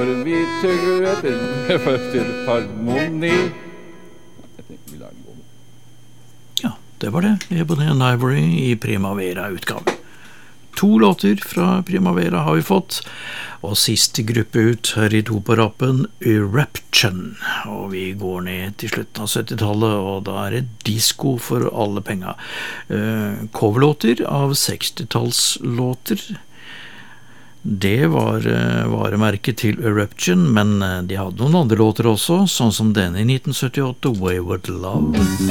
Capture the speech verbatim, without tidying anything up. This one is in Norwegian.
Vi tugger etter først til harmoni. Jeg tenker vi lager den gå. Ja, det var det. Ebony and Ivory i Primavera-utgaven. To låter fra Primavera har vi fått, og siste gruppe ut her i to på rappen, Eruption. Og vi går ned til slutten av syttitallet, og da er det disco for alle penga. Uh, coverlåter av sekstitallslåter. Det var uh, varemerket til Eruption, men uh, de hadde noen andre låter også, sånn som denne i nitten syttiåtte, Wayward Love.